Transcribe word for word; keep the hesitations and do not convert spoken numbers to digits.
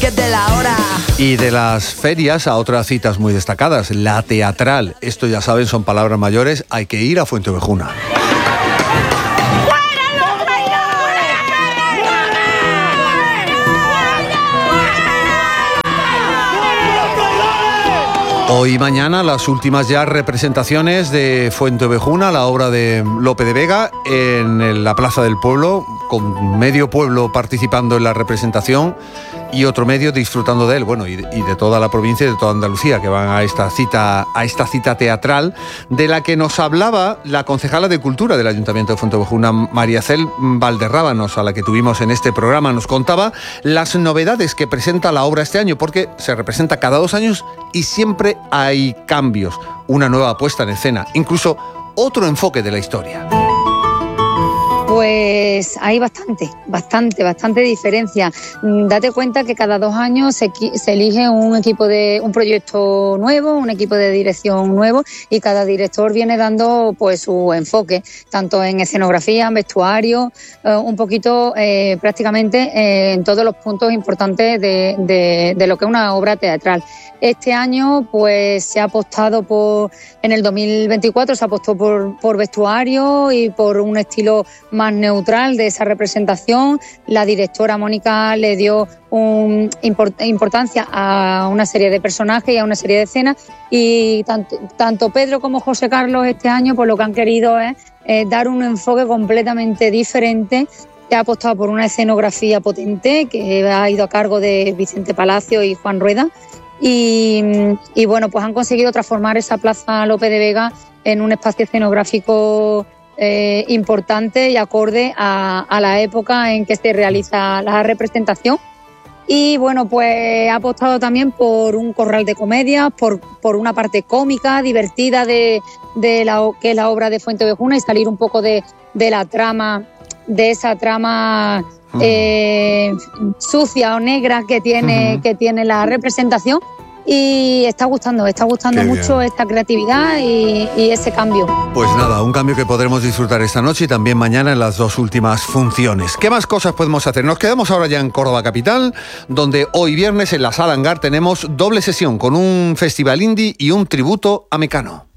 que de la hora. Y de las ferias a otras citas muy destacadas, la teatral. Esto ya saben, son palabras mayores, hay que ir a Fuenteovejuna. Hoy y mañana las últimas ya representaciones de Fuenteovejuna, la obra de Lope de Vega, en la Plaza del Pueblo, con medio pueblo participando en la representación y otro medio disfrutando de él, bueno, y de, y de toda la provincia y de toda Andalucía, que van a esta cita, a esta cita teatral, de la que nos hablaba la concejala de Cultura del Ayuntamiento de Fuenteovejuna, Mariacel Valderrábanos, a la que tuvimos en este programa. Nos contaba las novedades que presenta la obra este año, porque se representa cada dos años y siempre hay cambios, una nueva puesta en escena, incluso otro enfoque de la historia. Pues hay bastante, bastante, bastante diferencia. Date cuenta que cada dos años se, se elige un equipo de un proyecto nuevo, un equipo de dirección nuevo, y cada director viene dando pues su enfoque, tanto en escenografía, en vestuario, eh, un poquito eh, prácticamente eh, en todos los puntos importantes de, de, de lo que es una obra teatral. Este año pues se ha apostado por, en el dos mil veinticuatro se apostó por, por vestuario y por un estilo más neutral de esa representación. La directora Mónica le dio un, import, importancia a una serie de personajes y a una serie de escenas, y tanto, tanto Pedro como José Carlos este año pues lo que han querido es eh, dar un enfoque completamente diferente. Se ha apostado por una escenografía potente que ha ido a cargo de Vicente Palacio y Juan Rueda. Y, y bueno, pues han conseguido transformar esa Plaza Lope de Vega en un espacio escenográfico eh, importante y acorde a, a la época en que se realiza la representación. Y bueno, pues ha apostado también por un corral de comedias, por, por una parte cómica, divertida de, de la, que es la obra de Fuenteovejuna, y salir un poco de, de la trama, de esa trama eh, sucia o negra que tiene, uh-huh. que tiene la representación. Y está gustando, está gustando Qué mucho bien. Esta creatividad y, y ese cambio. Pues nada, un cambio que podremos disfrutar esta noche y también mañana en las dos últimas funciones. ¿Qué más cosas podemos hacer? Nos quedamos ahora ya en Córdoba capital, donde hoy viernes en la Sala Hangar tenemos doble sesión con un festival indie y un tributo a Mecano.